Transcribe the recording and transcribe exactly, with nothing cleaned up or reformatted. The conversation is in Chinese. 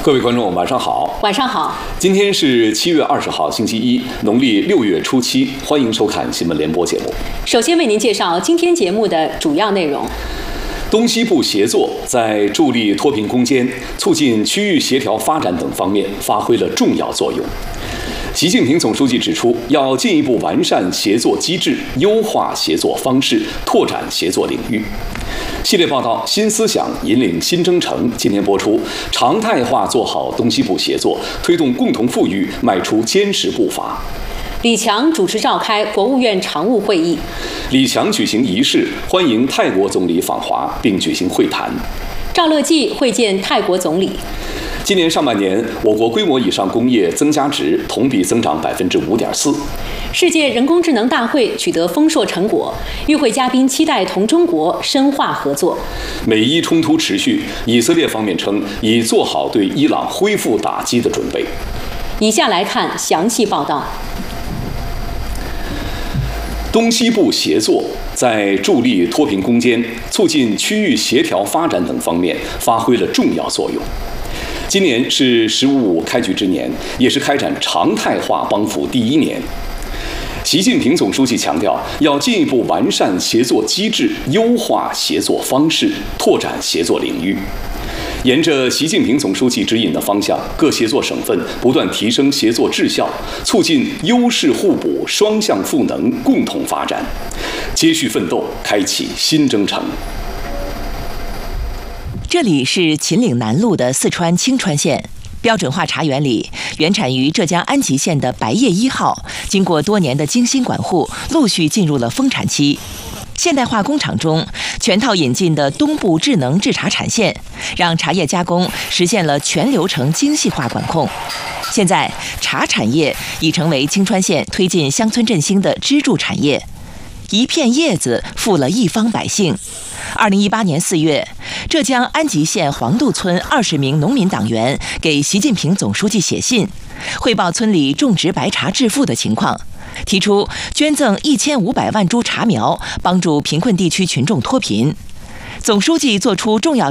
各位观众，晚上好。 晚上好。 今天是七月二十号，星期一，农历六月初七。欢迎收看新闻联播节目。 首先为您介绍今天节目的主要内容。 东西部协作在助力脱贫攻坚、促进区域协调发展等方面发挥了重要作用。习近平总书记指出，要进一步完善协作机制，优化协作方式，拓展协作领域。系列报道《新思想引领新征程》今天播出，常态化做好东西部协作，推动共同富裕迈出坚实步伐。 李强主持召开国务院常务会议。 李强举行仪式，欢迎泰国总理访华，并举行会谈。 赵乐际会见泰国总理。 今年上半年，我国规模以上工业增加值同比增长百分之五点四。 世界人工智能大会取得丰硕成果，与会嘉宾期待同中国深化合作。 美伊冲突持续，以色列方面称已做好对伊朗恢复打击的准备。 以下来看详细报道。 东西部协作在助力脱贫攻坚、促进区域协调发展等方面发挥了重要作用。今年是“十五五”开局之年，也是开展常态化帮扶第一年。习近平总书记强调，要进一步完善协作机制，优化协作方式，拓展协作领域。沿着习近平总书记指引的方向，各协作省份不断提升协作质效，促进优势互补、双向赋能，共同发展，接续奋斗，开启新征程。 这里是秦岭南路的四川青川县。标准化茶园里，原产于浙江安吉县的白叶一号，经过多年的精心管护，陆续进入了丰产期。现代化工厂中全套引进的东部智能制茶产线，让茶叶加工实现了全流程精细化管控。现在，茶产业已成为青川县推进乡村振兴的支柱产业。一片叶子富了一方百姓。二零一八年四月，浙江安吉县黄渡村二十名农民党员给习近平总书记写信，汇报村里种植白茶致富的情况，提出捐赠一千五百万株茶苗，帮助贫困地区群众脱贫。总书记作出重要